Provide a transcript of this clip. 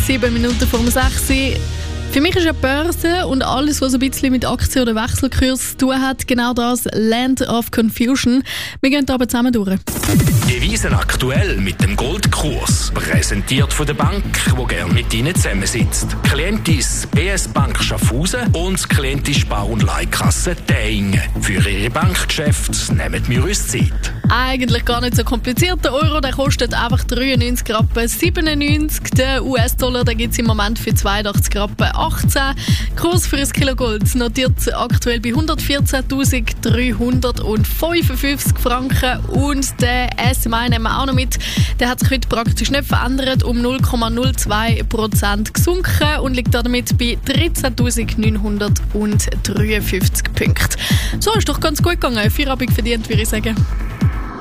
7 Minuten vor 6 Uhr. Für mich ist ja Börse und alles, was ein bisschen mit Aktien oder Wechselkurs zu tun hat, genau das Land of Confusion. Wir gehen da aber zusammen durch. Devisen aktuell mit dem Goldkurs. Präsentiert von der Bank, die gerne mit Ihnen zusammensitzt. Klientis BS Bank Schaffhausen und Klientis Spar- und Leihkasse Däingen. Für Ihre Bankgeschäfte nehmen wir uns Zeit. Eigentlich gar nicht so kompliziert. Der Euro der kostet einfach 93 Rappen 97. Der US-Dollar gibt es im Moment für 82 Rappen 18. Kurs für ein Kilo Gold notiert aktuell bei 114.355 Franken. Und der SMI nehmen wir auch noch mit. Der hat sich heute praktisch nicht verändert, um 0,02% gesunken und liegt damit bei 13.953 Punkten. So, ist doch ganz gut gegangen. Feierabend verdient, würde ich sagen.